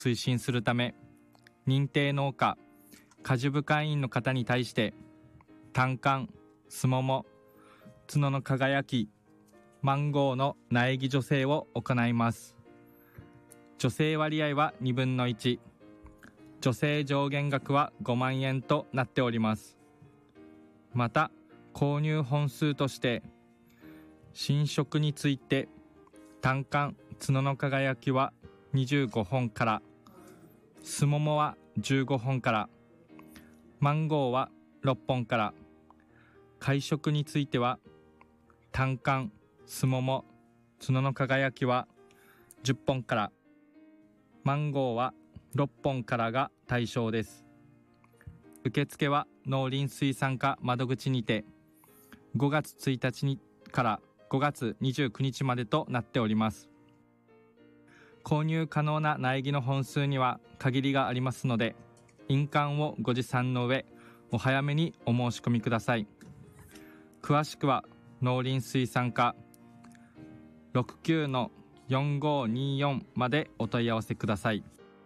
推進するため、認定農家、果樹部会員の方に対して、単管、すもも、角の輝き、マンゴーの苗木助成を行います。助成割合は2分の1、助成上限額は5万円となっております。また、購入本数として、新色について、単管、角の輝きは25本から、すももは15本から、マンゴーは6本から、会色については、単管、すもも、角の輝きは10本から、マンゴーは6本からが対象です。受付は農林水産課窓口にて、5月1日にから5月29日までとなっております。購入可能な苗木の本数には限りがありますので、印鑑をご持参の上、お早めにお申し込みください。詳しくは農林水産課 69-4524 までお問い合わせください。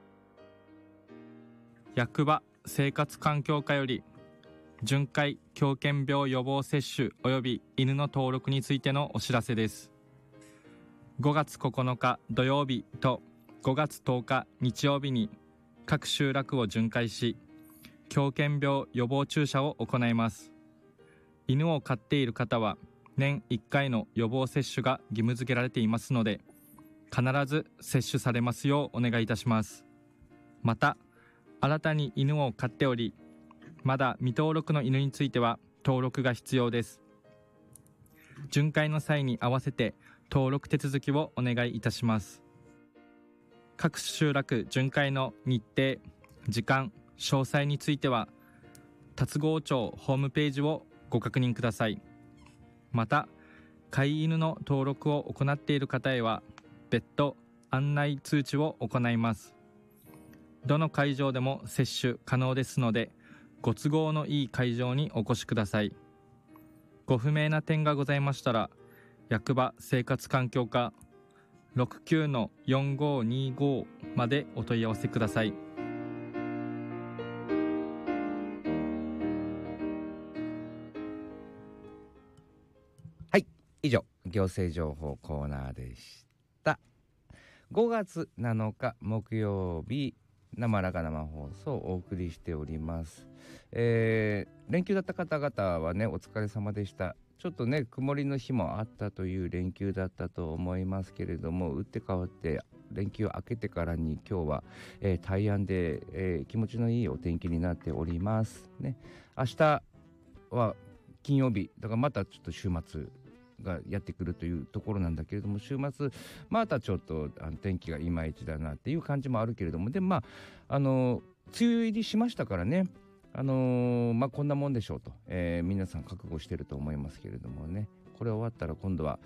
役場生活環境課より、巡回狂犬病予防接種及び犬の登録についてのお知らせです。5月9日土曜日と5月10日日曜日に各集落を巡回し、狂犬病予防注射を行います。犬を飼っている方は年1回の予防接種が義務付けられていますので、必ず接種されますようお願いいたします。また、新たに犬を飼っており、まだ未登録の犬については登録が必要です。巡回の際に合わせて登録手続きをお願いいたします。各集落巡回の日程、時間、詳細については龍郷町ホームページをご確認ください。また、飼い犬の登録を行っている方へは別途案内通知を行います。どの会場でも接種可能ですので、ご都合のいい会場にお越しください。ご不明な点がございましたら、役場生活環境課 69-4525 までお問い合わせください。 はい、以上行政情報コーナーでした。5月7日木曜日、生らが生放送をお送りしております。連休だった方々はね、お疲れ様でした。ちょっとね、曇りの日もあったという連休だったと思いますけれども、打って変わって連休明けてからに今日は、大安で、気持ちのいいお天気になっておりますね。明日は金曜日だから、またちょっと週末がやってくるというところなんだけれども、週末またちょっと天気がいまいちだなっていう感じもあるけれども、で梅雨入りしましたからね、こんなもんでしょうと、皆さん覚悟してると思いますけれどもね、これ終わったら今度は、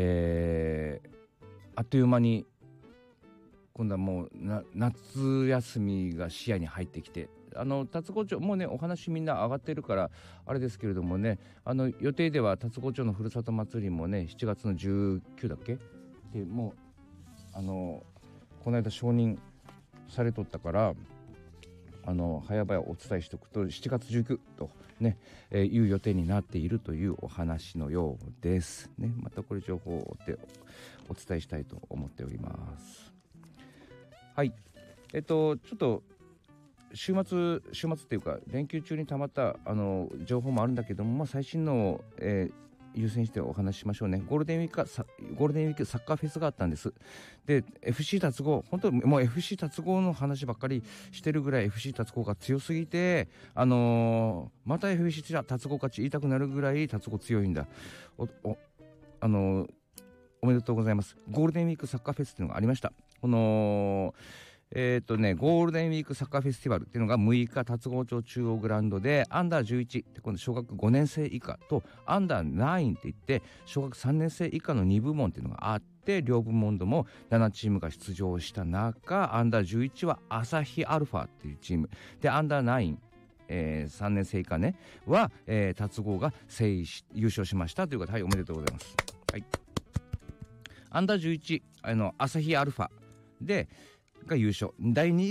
あっという間に今度はもう夏休みが視野に入ってきて、龍郷町もうね、お話みんな上がってるからあれですけれどもね、予定では龍郷町のふるさと祭りもね、7月の19だっけで、もうこの間承認されとったから、早々お伝えしておくと、7月19とね、いう予定になっているというお話のようですね。またこれ情報でお伝えしたいと思っております。はい、ちょっと週末っていうか連休中にたまった情報もあるんだけども、最新のを、優先してお話ししましょうね。ゴールデンウィークサッカーフェスがあったんです。で FC 龍郷、本当にもう FC 龍郷の話ばっかりしてるぐらい FC 龍郷が強すぎて、また FC 龍郷勝ち言いたくなるぐらい龍郷強いんだ。おめでとうございます。ゴールデンウィークサッカーフェスっていうのがありました。ゴールデンウィークサッカーフェスティバルっていうのが6日龍郷町中央グラウンドで、アンダー11って今度小学5年生以下とアンダー9って言って小学3年生以下の2部門っていうのがあって、両部門とも7チームが出場した中、アンダー11は朝日アルファっていうチームで、アンダー93年生以下ねは、龍郷が優勝しましたということで、はい、おめでとうございます。はい、アンダー11朝日アルファでが優勝、第2